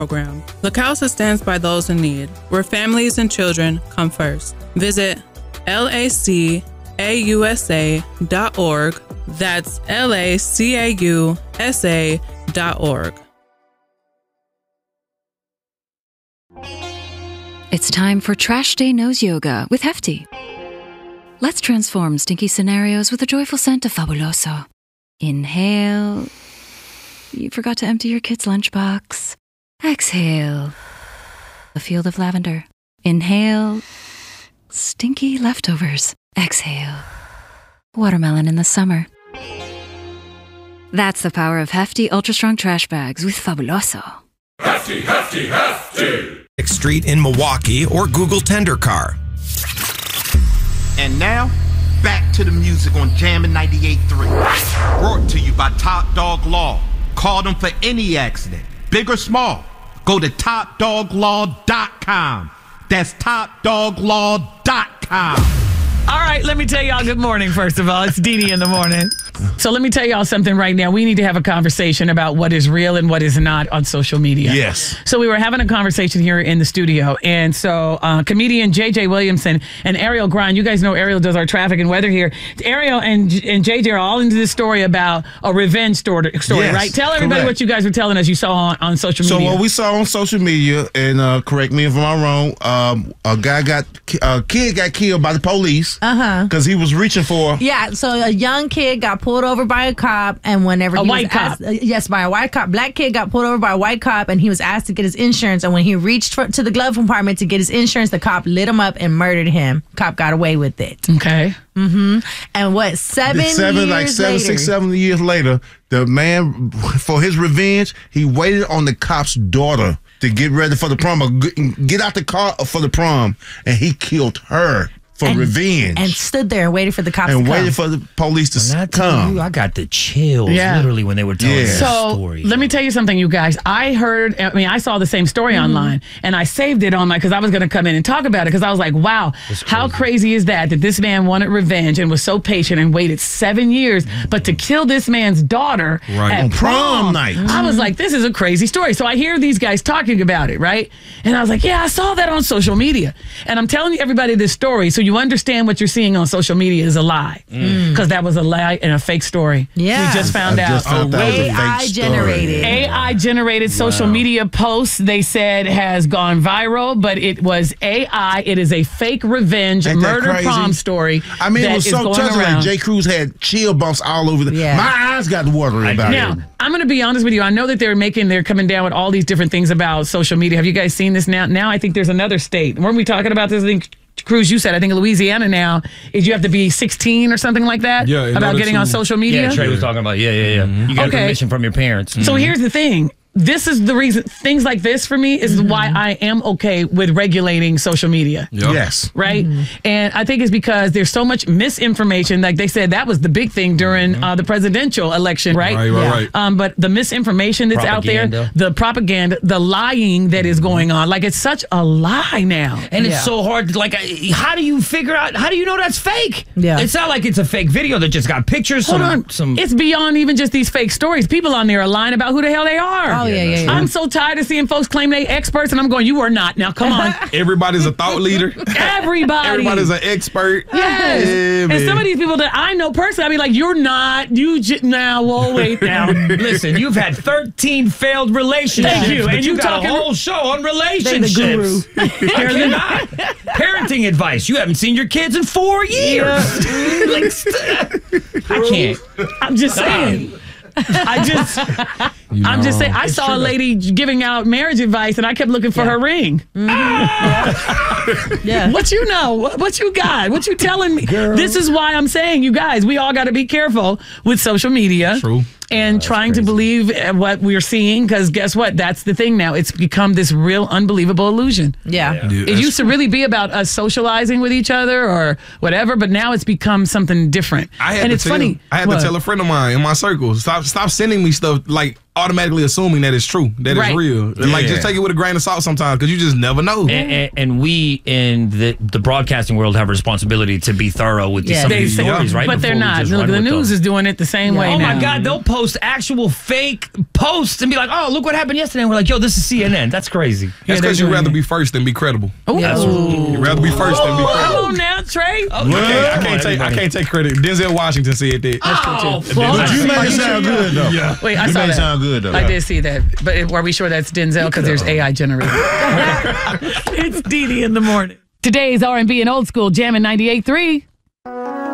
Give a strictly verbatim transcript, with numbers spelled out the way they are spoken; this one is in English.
program. La Causa stands by those in need, where families and children come first. Visit L A C A U S A dot org. That's L A C A U S A dot org. It's time for Trash Day Nose Yoga with Hefty. Let's transform stinky scenarios with a joyful scent of Fabuloso. Inhale. You forgot to empty your kid's lunchbox. Exhale. A field of lavender. Inhale. Stinky leftovers. Exhale. Watermelon in the summer. That's the power of Hefty Ultra Strong Trash Bags with Fabuloso. Hefty, Hefty, Hefty! Street in Milwaukee or Google Tender Car. And now, back to the music on Jammin' ninety-eight point three. Brought to you by Top Dog Law. Call them for any accident, big or small. Go to top dog law dot com. That's top dog law dot com. All right, let me tell y'all good morning, first of all. It's Dee Dee in the morning. So let me tell y'all something right now. We need to have a conversation about what is real and what is not on social media. Yes. So we were having a conversation here in the studio. And so uh, comedian J J Williamson and Ariel Grind, you guys know Ariel does our traffic and weather here. Ariel and and J J are all into this story about a revenge story, story Yes, right? Tell everybody correct. what you guys were telling us you saw on, on social So media. what we saw on social media, and uh, correct me if I'm wrong, um, a guy got, a kid got killed by the police Uh-huh. because he was reaching for. Yeah, so a young kid got pulled over by a cop, and whenever A he white was cop. asked, uh, yes, by a white cop, black kid got pulled over by a white cop, and he was asked to get his insurance. And when he reached for, to the glove compartment to get his insurance, the cop lit him up and murdered him. Cop got away with it. Okay. Mm-hmm. And what seven, seven years like seven, later, six, seven years later, the man, for his revenge, he waited on the cop's daughter to get ready for the prom, or g- get out the car for the prom, and he killed her for and, revenge. and stood there and waited for the cops and to come. waited for the police to When I tell come. you, I got the chills Yeah. literally when they were telling Yeah. me So that story. let me tell you something, you guys. I heard, I mean, I saw the same story Mm-hmm. online, and I saved it on my, because I was going to come in and talk about it, because I was like, wow, how crazy is that, that this man wanted revenge and was so patient and waited seven years, but to kill this man's daughter Right. at On prom night. I was like, this is a crazy story. So I hear these guys talking about it, right? And I was like, yeah, I saw that on social media. And I'm telling everybody this story so you understand what you're seeing on social media is a lie, because that was a lie and a fake story. Yeah. We just found I out. just found that was a A I fake story. generated. A I generated social media posts, they said, has gone viral, but it was A I. It is a fake revenge Ain't that murder crazy? prom story. I mean, that it was is so going touching. around. Like J. Cruz had chill bumps all over the. Yeah. My eyes got watering about Now, it. I'm going to be honest with you. I know that they're making, they're coming down with all these different things about social media. Have you guys seen this now? Now I think there's another state. Weren't we talking about this? I think, Cruz, you said, I think Louisiana now, is you have to be sixteen or something like that? Yeah, in about order getting to- on social media? yeah, Trey was talking about, yeah, yeah, yeah. You got Okay. permission from your parents. So here's the thing. This is the reason, things like this for me is why I am okay with regulating social media. Yep. Yes. Right? And I think it's because there's so much misinformation. Like they said, that was the big thing during uh, the presidential election, right? Right, right, right. Um, but the misinformation that's out there, Propaganda. the propaganda, the lying that is going on, like it's such a lie now. And Yeah. it's so hard. to, Like, I- how do you figure out? How do you know that's fake? Yeah. It's not like it's a fake video that just got pictures. Hold some, on. Some. It's beyond even just these fake stories. People on there are lying about who the hell they are. Oh, yeah, yeah, yeah. I'm so tired of seeing folks claim they experts, and I'm going, you are not. Now, come on. Everybody's a thought leader. Everybody. Everybody's an expert. Yes. Yeah, and man. some of these people that I know personally, I'd be like, you're not. You j- now, well, wait now. Listen, you've had thirteen failed relationships. Thank you. But And you you got talking- a whole show on They the relationships. guru. You're the not. Parenting advice. You haven't seen your kids in four years. Like, st- I can't. I'm just saying. I just, I'm just saying. I saw a lady giving out marriage advice, and I kept looking for her ring. Yeah. What you know? What, what you got? What you telling me? This is why I'm saying, you guys, we all got to be careful with social media. True. And trying to believe what we're seeing, because guess what? That's the thing now. It's become this real unbelievable illusion. Yeah. Yeah, It that's used to really be about us socializing with each other or whatever, but now it's become something different. I had and to it's tell, funny. I had What? to tell a friend of mine in my circle, stop stop sending me stuff like automatically assuming that it's true, that Right. it's real. And like, Yeah. just take it with a grain of salt sometimes, because you just never know. And, and, and we in the, the broadcasting world have a responsibility to be thorough with these, Yeah. some of They these say- stories, right? But they're Before we not. just Look, run the with news them. is doing it the same way Oh now. my God, they'll post actual fake posts and be like, "Oh, look what happened yesterday." And we're like, "Yo, this is C N N." That's crazy. That's they're because you'd doing rather it. be first than be credible. Ooh. You'd rather be first than be Come credible. on now, Trey. I can't, I, can't take, I can't take credit. Denzel Washington said that. Oh, But you made it sound good, though. Yeah. Wait, I You saw made it that. sound good, though. I did see that. But are we sure that's Denzel? Because there's A I generated. It's Dee Dee in the morning. Today's R and B and old school jamming ninety-eight point three.